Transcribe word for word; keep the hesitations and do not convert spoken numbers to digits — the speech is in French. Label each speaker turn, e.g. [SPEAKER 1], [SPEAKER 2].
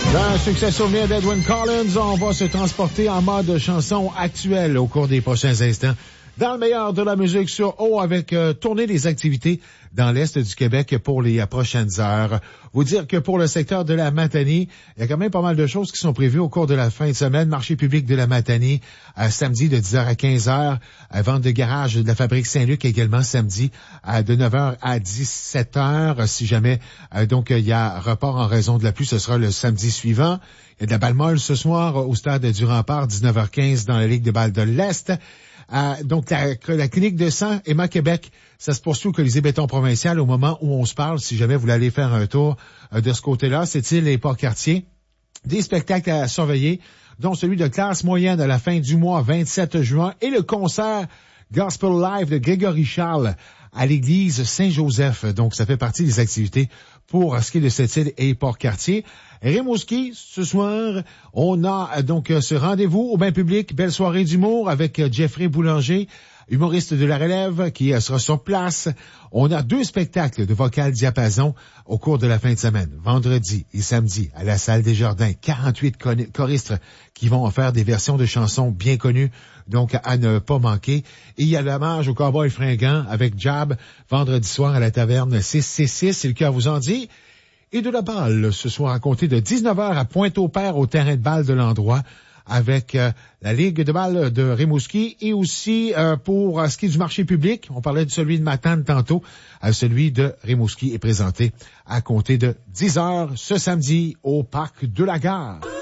[SPEAKER 1] Un succès souvenir d'Edwyn Collins, on va se transporter en mode chanson actuelle au cours des prochains instants. Dans le meilleur de la musique sur O avec euh, tourner des activités dans l'Est du Québec pour les euh, prochaines heures. Vous dire que pour le secteur de la Matanie, il y a quand même pas mal de choses qui sont prévues au cours de la fin de semaine. Marché public de la Matanie, euh, samedi de dix heures à quinze heures. Euh, vente de garage de la fabrique Saint-Luc également samedi euh, de neuf heures à dix-sept heures. Si jamais euh, donc il y a report en raison de la pluie, ce sera le samedi suivant. Il y a de la balle molle ce soir au stade du Rempart, dix-neuf heures quinze dans la Ligue de balle de l'Est. Euh, donc, la, la clinique de sang Emma Québec, ça se poursuit au Colisée Béton Provincial au moment où on se parle. Si jamais vous voulez aller faire un tour euh, de ce côté-là, c'est-il les Port-Cartier. Des spectacles à surveiller, dont celui de classe moyenne à la fin du mois vingt-sept juin et le concert Gospel Live de Grégory Charles à l'église Saint-Joseph. Donc, ça fait partie des activités pour ce qui est de cette île et Port-Cartier. Rimouski, ce soir, on a donc ce rendez-vous au bain public, belle soirée d'humour avec Jeffrey Boulanger, humoriste de la relève, qui sera sur place. On a deux spectacles de vocal diapason au cours de la fin de semaine, vendredi et samedi, à la salle des Jardins. quarante-huit choristes qui vont faire des versions de chansons bien connues, donc à ne pas manquer. Et il y a l'hommage au cowboy fringant avec Jab, vendredi soir à la taverne six cent soixante-six, c'est le cœur vous en dit. Et de la balle, ce soir à compter de dix-neuf heures à Pointe-au-Père au terrain de balle de l'endroit avec euh, la Ligue de balle de Rimouski et aussi euh, pour euh, ce qui est du marché public, on parlait de celui de Matane tantôt, euh, celui de Rimouski est présenté à compter de dix heures ce samedi au parc de la Gare.